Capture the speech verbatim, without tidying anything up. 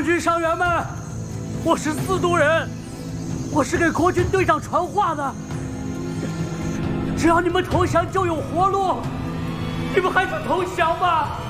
军伤员们，我是司都人，我是给国军队长传话的。只要你们投降，就有活路。你们还是投降吧。